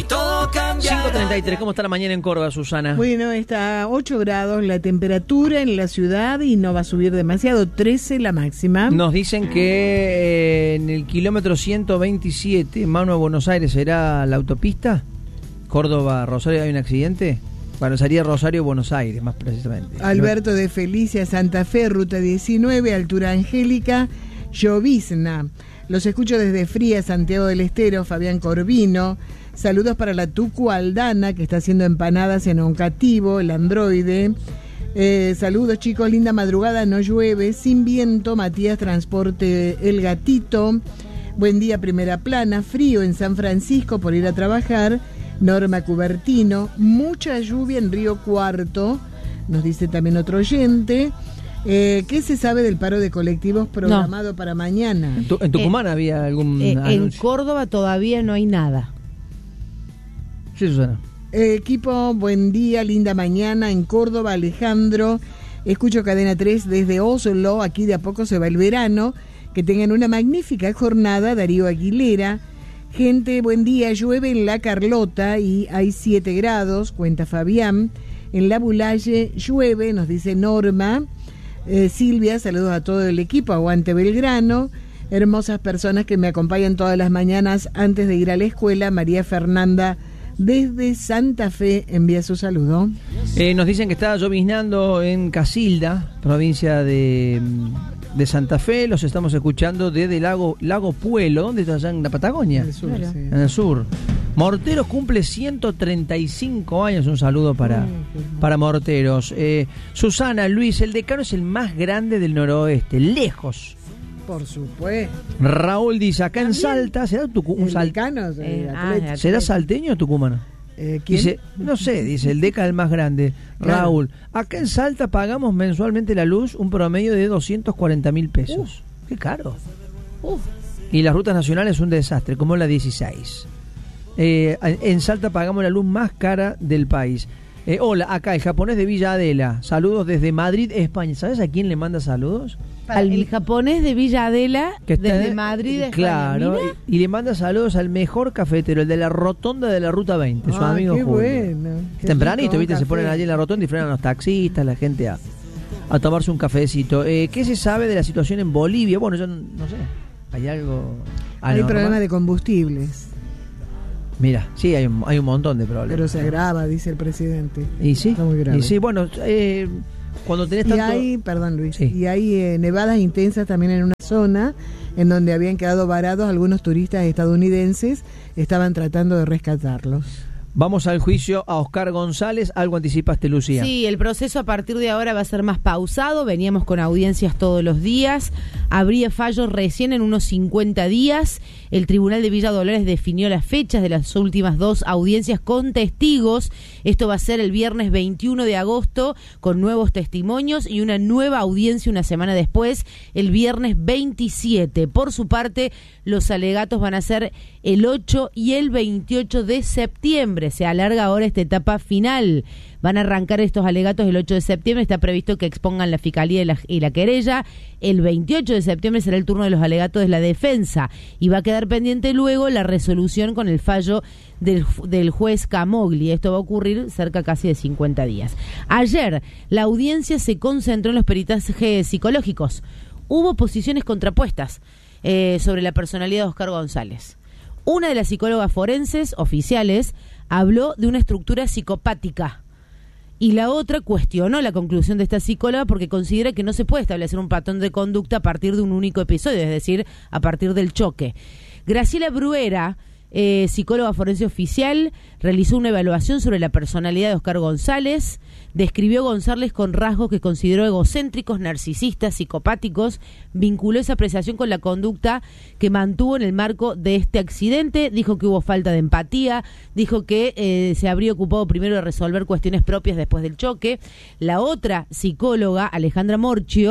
todo cambiará. 5:33, ¿cómo está la mañana en Córdoba, Susana? Bueno, está a 8 grados la temperatura en la ciudad y no va a subir demasiado, 13 la máxima. Nos dicen que en el kilómetro 127, mano a Buenos Aires, ¿será la autopista? Córdoba-Rosario, ¿hay un accidente? Bueno, sería Rosario-Buenos Aires, más precisamente. Alberto de Felicia, Santa Fe, ruta 19, altura Angélica, llovizna. Los escucho desde Fría, Santiago del Estero, Fabián Corvino. Saludos para la Tucu Aldana, que está haciendo empanadas en Oncativo, el androide. Saludos, chicos, linda madrugada, no llueve, sin viento. Matías Transporte El Gatito. Buen día, primera plana, frío en San Francisco por ir a trabajar. Norma Cubertino, mucha lluvia en Río Cuarto, nos dice también otro oyente. ¿Qué se sabe del paro de colectivos programado para mañana? ¿En Tucumán había algún anuncio? En Córdoba todavía no hay nada. Sí, Susana. Equipo, buen día, linda mañana en Córdoba, Alejandro. Escucho Cadena 3 desde Oslo, aquí de a poco se va el verano. Que tengan una magnífica jornada, Darío Aguilera. Gente, buen día, llueve en La Carlota y hay 7 grados, cuenta Fabián. En La Bulalle llueve, nos dice Norma. Silvia, saludos a todo el equipo, aguante Belgrano. Hermosas personas que me acompañan todas las mañanas antes de ir a la escuela. María Fernanda desde Santa Fe envía su saludo. Nos dicen que está lloviznando en Casilda, provincia de Santa Fe. Los estamos escuchando desde Lago Puelo. ¿Dónde está? Allá en la Patagonia. En el sur, Claro. sí. En el sur. Morteros cumple 135 años. Un saludo para Morteros. Susana, Luis, el Decano es el más grande del noroeste, lejos. Por supuesto. Raúl dice, acá en Salta, ¿será un El saltano? Decano, Atlético. ¿Será salteño o tucumano? ¿Quién? Dice, no sé, dice el Deca el más grande. Claro. Raúl, acá en Salta pagamos mensualmente la luz un promedio de 240.000 pesos. Qué caro. Y las rutas nacionales es un desastre, como la 16. En Salta pagamos la luz más cara del país. Hola, acá el japonés de Villa Adela. Saludos desde Madrid, España. ¿Sabes a quién le manda saludos? El japonés de Villa Adela, Que está desde Madrid, España. Claro, Mira. y le manda saludos al mejor cafetero, el de la rotonda de la ruta 20, su amigo qué Julio. bueno. Qué Tempranito, rico, ¿viste? un Se ponen café. allí en la rotonda y frenan los taxistas, la gente a tomarse un cafecito. ¿Qué se sabe de la situación en Bolivia? Bueno, yo no sé. ¿Hay algo Hay anormal? problema de combustibles, Mira, sí, hay un montón de problemas. pero se agrava, dice el presidente. ¿Y sí? Está muy grave. Y sí, bueno, cuando tenés Y tanto... hay, perdón Luis, Sí. y hay nevadas intensas también en una zona en donde habían quedado varados algunos turistas estadounidenses, estaban tratando de rescatarlos. Vamos al juicio a Oscar González. Algo anticipaste, Lucía. Sí, el proceso a partir de ahora va a ser más pausado. Veníamos con audiencias todos los días. Habría fallos recién en unos 50 días. El Tribunal de Villa Dolores definió las fechas de las últimas 2 audiencias con testigos. Esto va a ser el viernes 21 de agosto con nuevos testimonios y una nueva audiencia una semana después, el viernes 27. Por su parte, los alegatos van a ser el 8 y el 28 de septiembre. Se alarga ahora esta etapa final. Van a arrancar estos alegatos el 8 de septiembre. Está previsto que expongan la fiscalía y la querella. El 28 de septiembre será el turno de los alegatos de la defensa. Y va a quedar pendiente luego la resolución con el fallo del juez Camogli. Esto va a ocurrir cerca casi de 50 días. Ayer, la audiencia se concentró en los peritajes psicológicos. Hubo posiciones contrapuestas sobre la personalidad de Oscar González. Una de las psicólogas forenses oficiales habló de una estructura psicopática y la otra cuestionó la conclusión de esta psicóloga porque considera que no se puede establecer un patrón de conducta a partir de un único episodio, es decir, a partir del choque. Graciela Bruera, psicóloga forense oficial, realizó una evaluación sobre la personalidad de Oscar González, describió a González con rasgos que consideró egocéntricos, narcisistas, psicopáticos, vinculó esa apreciación con la conducta que mantuvo en el marco de este accidente, dijo que hubo falta de empatía, dijo que se habría ocupado primero de resolver cuestiones propias después del choque. La otra psicóloga, Alejandra Morchio,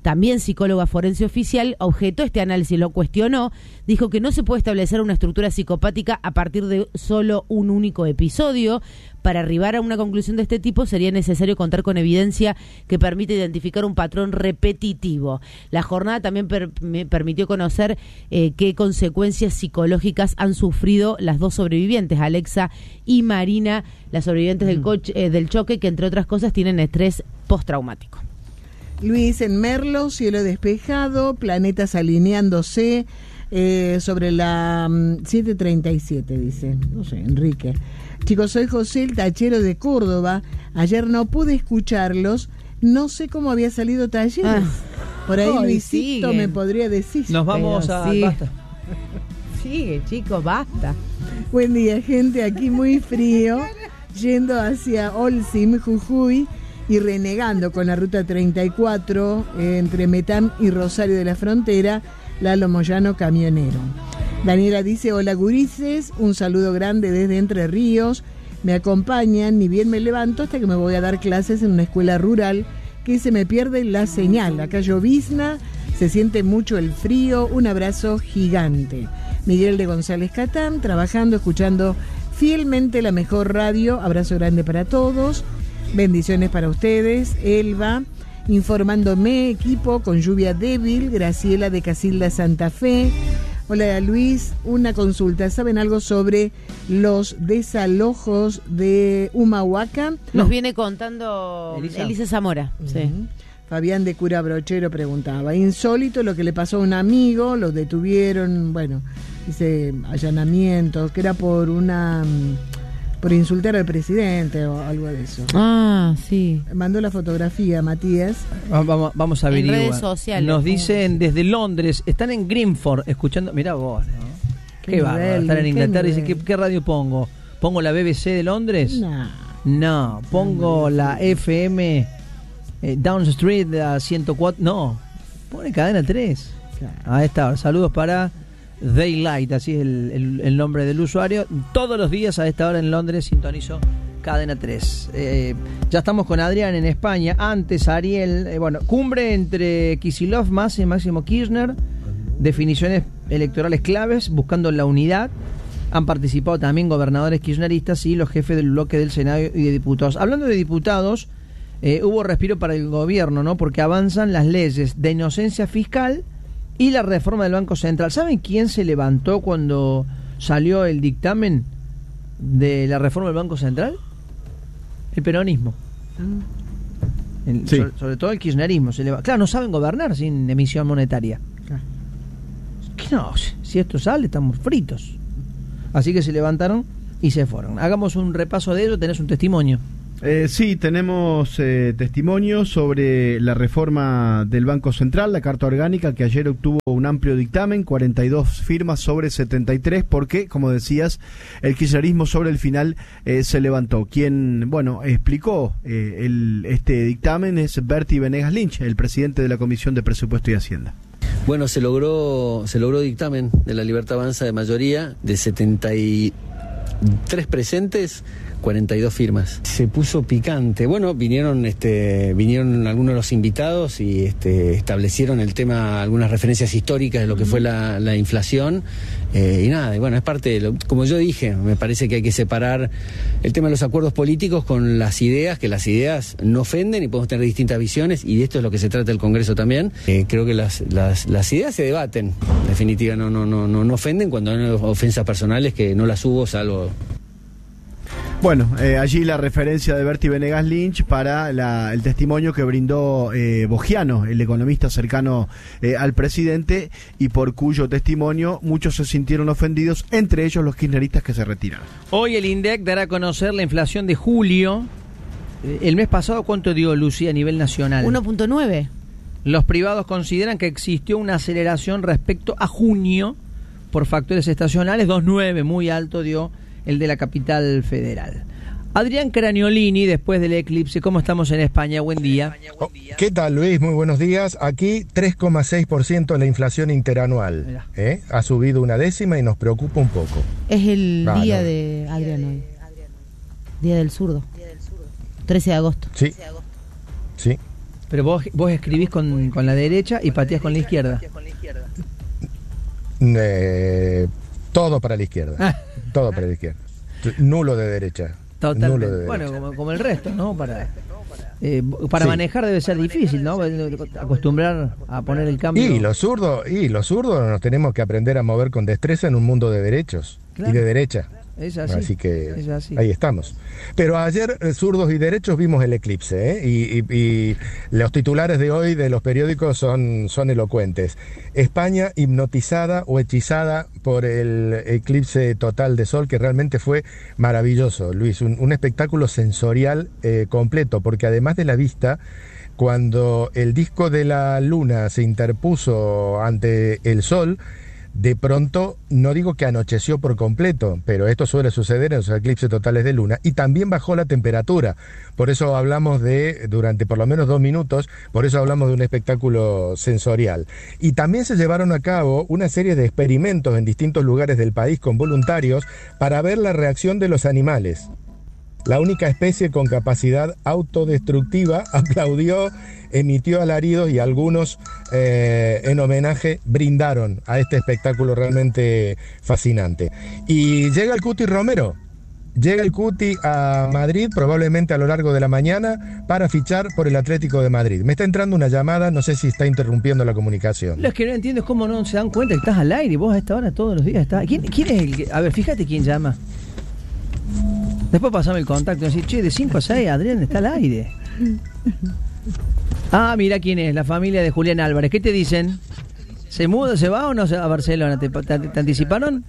también psicóloga forense oficial, objetó este análisis, lo cuestionó, dijo que no se puede establecer una estructura psicopática a partir de solo un único episodio. Para arribar a una conclusión de este tipo sería necesario contar con evidencia que permite identificar un patrón repetitivo. La jornada también me permitió conocer qué consecuencias psicológicas han sufrido las dos sobrevivientes, Alexa y Marina, las sobrevivientes del choque, que entre otras cosas tienen estrés postraumático. Luis, en Merlo, cielo despejado, planetas alineándose sobre la 7:37, dice. No sé, Enrique. Chicos, soy José, el tachero de Córdoba. Ayer no pude escucharlos. No sé cómo había salido Talleres. Por ahí Luisito siguen. Me podría decir. Nos vamos Pero a... sí. Basta. Sigue, chicos, basta. Buen día, gente. Aquí muy frío. Yendo hacia Olsim, Jujuy. Y renegando con la ruta 34 entre Metán y Rosario de la Frontera. Lalo Moyano, camionero. Daniela dice: hola gurises, un saludo grande desde Entre Ríos. Me acompañan, ni bien me levanto, hasta que me voy a dar clases en una escuela rural, que se me pierde la señal. Acá llovizna, se siente mucho el frío. Un abrazo gigante. Miguel de González Catán, trabajando, escuchando fielmente la mejor radio. Abrazo grande para todos. Bendiciones para ustedes. Elba, informándome, equipo con lluvia débil. Graciela de Casilda, Santa Fe. Hola Luis, una consulta. ¿Saben algo sobre los desalojos de Humahuaca? Nos viene contando Elisa Zamora. Sí. Fabián de Cura Brochero preguntaba. Insólito lo que le pasó a un amigo, lo detuvieron, bueno, dice allanamiento, que era por insultar al presidente o algo de eso. Ah, sí. Mandó la fotografía, Matías. Vamos a En averiguar. redes sociales. Nos dicen desde Londres, están en Greenford escuchando. Mirá vos, ¿no? Qué bárbaro, estar en Inglaterra. Dice, ¿qué radio pongo? ¿Pongo la BBC de Londres? No. ¿Pongo la FM Down Street de 104? No. Pone Cadena 3. Claro. Ahí está. Saludos para Daylight, así es el nombre del usuario. Todos los días a esta hora en Londres sintonizo Cadena 3. Ya estamos con Adrián en España. Antes Ariel, cumbre entre Kicillof, Massa y Máximo Kirchner. Definiciones electorales claves, buscando la unidad. Han participado también gobernadores kirchneristas y los jefes del bloque del Senado y de diputados. Hablando de diputados, hubo respiro para el gobierno, ¿no? Porque avanzan las leyes de inocencia fiscal y la reforma del Banco Central. ¿Saben quién se levantó cuando salió el dictamen de la reforma del Banco Central? El peronismo. Sí. Sobre todo el kirchnerismo. Claro, no saben gobernar sin emisión monetaria. ¿Qué no? Si esto sale, estamos fritos. Así que se levantaron y se fueron. Hagamos un repaso de ello. Tenés un testimonio. Sí, tenemos testimonio sobre la reforma del Banco Central, la Carta Orgánica, que ayer obtuvo un amplio dictamen, 42 firmas sobre 73, porque, como decías, el kirchnerismo sobre el final se levantó. Quien, explicó este dictamen es Berti Venegas Lynch, el presidente de la Comisión de Presupuesto y Hacienda. Bueno, se logró dictamen de la Libertad Avanza de mayoría, de 73 presentes, 42 firmas. Se puso picante. Bueno, vinieron algunos de los invitados y establecieron el tema, algunas referencias históricas de lo que fue la inflación. Y nada, es parte de como yo dije, me parece que hay que separar el tema de los acuerdos políticos con las ideas, que las ideas no ofenden y podemos tener distintas visiones, y de esto es lo que se trata el Congreso también. Creo que las ideas se debaten, en definitiva no ofenden cuando hay ofensas personales, que no las hubo, salvo... Bueno, allí la referencia de Berti Venegas Lynch para el testimonio que brindó Bogiano, el economista cercano al presidente, y por cuyo testimonio muchos se sintieron ofendidos, entre ellos los kirchneristas que se retiraron. Hoy el INDEC dará a conocer la inflación de julio. El mes pasado, ¿cuánto dio, Lucía, a nivel nacional? 1.9. Los privados consideran que existió una aceleración respecto a junio por factores estacionales. 2.9, muy alto dio el de la capital federal. Adrián Craniolini, después del eclipse, ¿cómo estamos en España? Buen día. ¿Qué tal, Luis? Muy buenos días. Aquí 3,6% la inflación interanual. Ha subido una décima y nos preocupa un poco. Es el día de Adrián hoy. Día del zurdo. 13 de agosto. Sí. Pero vos escribís con la derecha y pateás con la izquierda. Todo para la izquierda. Todo para la izquierda. Nulo de derecha. Totalmente. Nulo de Bueno, derecha. como el resto, ¿no? Para Sí. manejar debe ser difícil, ¿no? Acostumbrar a poner el cambio. Y los zurdos nos tenemos que aprender a mover con destreza en un mundo de derechos y de derecha. Es así. Así que es así. ahí estamos. Pero ayer, zurdos y derechos, vimos el eclipse, ¿eh? Y los titulares de hoy de los periódicos son elocuentes. España hipnotizada o hechizada por el eclipse total de sol, que realmente fue maravilloso, Luis. Un espectáculo sensorial completo, porque además de la vista, cuando el disco de la luna se interpuso ante el sol, de pronto, no digo que anocheció por completo, pero esto suele suceder en los eclipses totales de luna, y también bajó la temperatura. Por eso hablamos durante por lo menos 2 minutos, por eso hablamos de un espectáculo sensorial. Y también se llevaron a cabo una serie de experimentos en distintos lugares del país con voluntarios para ver la reacción de los animales. La única especie con capacidad autodestructiva aplaudió, emitió alaridos, y algunos en homenaje brindaron a este espectáculo realmente fascinante. Y llega el Cuti Romero. Llega el Cuti a Madrid, probablemente a lo largo de la mañana, para fichar por el Atlético de Madrid. Me está entrando una llamada, no sé si está interrumpiendo la comunicación. Lo que no entiendo es cómo no se dan cuenta que estás al aire. Vos a esta hora todos los días estás. ¿Quién es el que...? A ver, fíjate quién llama. Después pasame el contacto y decir, che, de 5 a 6 Adrián está al aire. Ah, mira quién es, la familia de Julián Álvarez. ¿Qué te dicen? ¿Se muda, se va o no se va a Barcelona? ¿Te anticiparon?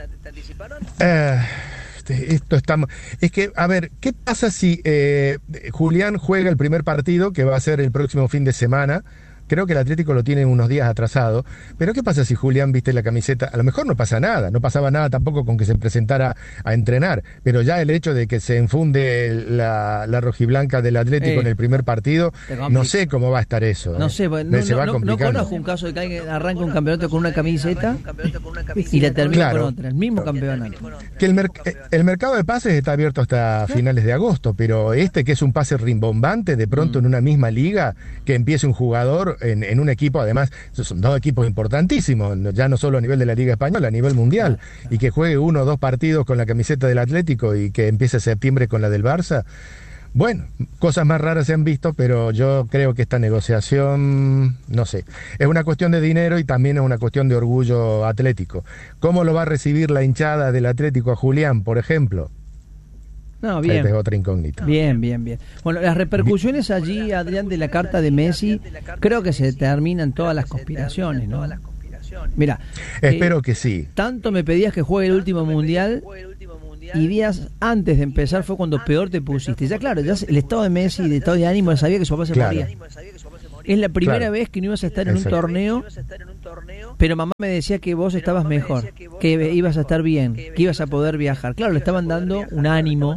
Esto estamos. Es que, a ver, ¿qué pasa si Julián juega el primer partido, que va a ser el próximo fin de semana? Creo que el Atlético lo tiene unos días atrasado, pero ¿qué pasa si Julián viste la camiseta? A lo mejor no pasa nada, no pasaba nada tampoco con que se presentara a entrenar, pero ya el hecho de que se enfunde la rojiblanca del Atlético en el primer partido, no sé cómo va a estar eso. No sé, no conozco un caso de que alguien arranca un campeonato con una camiseta y la termina con otra, el mismo campeonato. Que el mercado de pases está abierto hasta finales de agosto, pero que es un pase rimbombante, de pronto en una misma liga, que empiece un jugador en un equipo, además son 2 equipos importantísimos, ya no solo a nivel de la Liga Española, a nivel mundial, y que juegue 1 o 2 partidos con la camiseta del Atlético y que empiece septiembre con la del Barça. Bueno, cosas más raras se han visto, pero yo creo que esta negociación, no sé, es una cuestión de dinero y también es una cuestión de orgullo atlético. ¿Cómo lo va a recibir la hinchada del Atlético a Julián, por ejemplo? No, bien. Esta es otra incógnita. Bien. Bueno, las repercusiones allí, Adrián, de la carta de Messi, creo que se determinan todas las conspiraciones, ¿no? Mira, espero que sí. Tanto me pedías que juegue el último mundial y días antes de empezar fue cuando peor te pusiste. Ya claro, ya el estado de Messi, el estado de ánimo, sabía que su papá se moría. Es la primera vez que no ibas a estar en un torneo, pero mamá me decía que vos estabas mejor, que ibas a estar bien, que ibas a poder viajar. Claro, le estaban dando un ánimo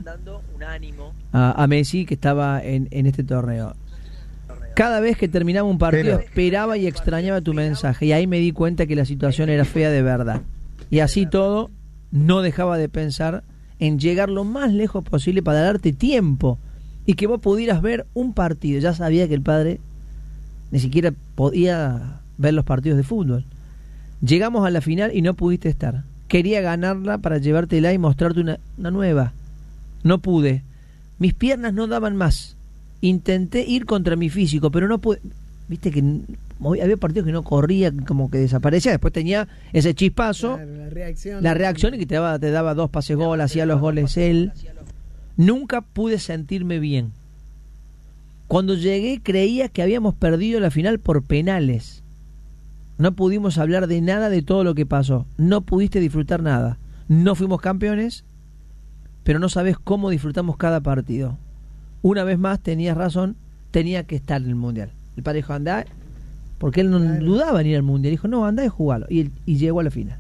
a Messi, que estaba en este torneo. Cada vez que terminaba un partido esperaba y extrañaba tu mensaje, y ahí me di cuenta que la situación era fea de verdad. Y así todo, no dejaba de pensar en llegar lo más lejos posible para darte tiempo y que vos pudieras ver un partido. Ya sabía que el padre ni siquiera podía ver los partidos de fútbol. Llegamos a la final y no pudiste estar. Quería ganarla para llevártela y mostrarte una nueva. No pude. Mis piernas no daban más. Intenté ir contra mi físico, pero no pude. Viste que había partidos que no corría, como que desaparecía. Después tenía ese chispazo, claro, la reacción y que te daba 2 pases gol, hacía los goles él. Nunca pude sentirme bien. Cuando llegué creía que habíamos perdido la final por penales. No pudimos hablar de nada de todo lo que pasó. No pudiste disfrutar nada. No fuimos campeones, pero no sabes cómo disfrutamos cada partido. Una vez más tenías razón, tenía que estar en el Mundial. El padre dijo, andá, porque él no dudaba en ir al Mundial. Dijo, no, andá y jugalo. Y llegó a la final.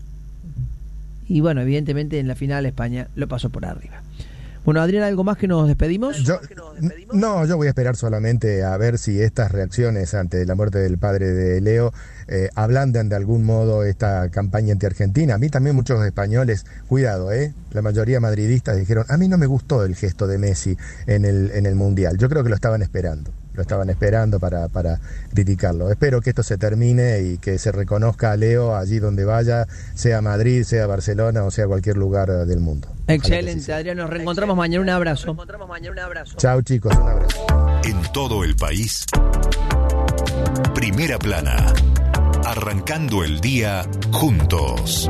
Y bueno, evidentemente en la final España lo pasó por arriba. Bueno, Adrián, ¿algo más que nos despedimos? Yo voy a esperar solamente a ver si estas reacciones ante la muerte del padre de Leo ablandan de algún modo esta campaña anti-argentina. A mí también muchos españoles, cuidado, la mayoría madridistas dijeron, a mí no me gustó el gesto de Messi en el Mundial. Yo creo que lo estaban esperando. lo estaban esperando para criticarlo. Espero que esto se termine y que se reconozca a Leo allí donde vaya, sea Madrid, sea Barcelona o sea cualquier lugar del mundo. Excelente, sí. Adrián, nos reencontramos mañana. Un abrazo. Chao, chicos, un abrazo. En todo el país, Primera Plana, arrancando el día juntos.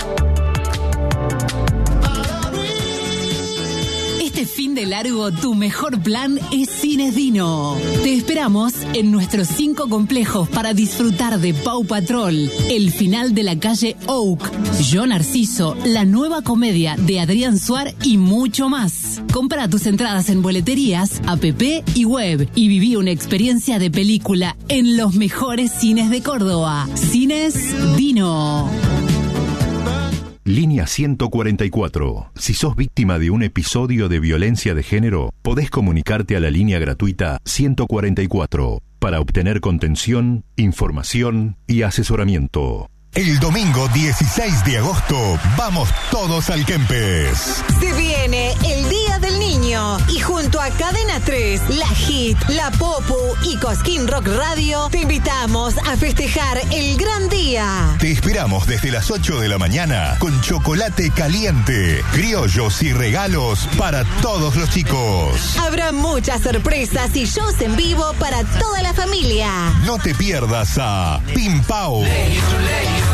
Este fin de largo, tu mejor plan es Cines Dino. Te esperamos en nuestros 5 complejos para disfrutar de Paw Patrol, el final de la calle Oak, Yo Narciso, la nueva comedia de Adrián Suar y mucho más. Compra tus entradas en boleterías, app y web y viví una experiencia de película en los mejores cines de Córdoba. Cines Dino. Línea 144. Si sos víctima de un episodio de violencia de género, podés comunicarte a la línea gratuita 144 para obtener contención, información y asesoramiento. El domingo 16 de agosto vamos todos al Kempes. Se viene el Día del Niño y junto a Cadena 3, La Hit, La Popu y Cosquín Rock Radio te invitamos a festejar el gran día. Te esperamos desde las 8 de la mañana con chocolate caliente, criollos y regalos para todos los chicos. Habrá muchas sorpresas y shows en vivo para toda la familia. No te pierdas a Pim Pau,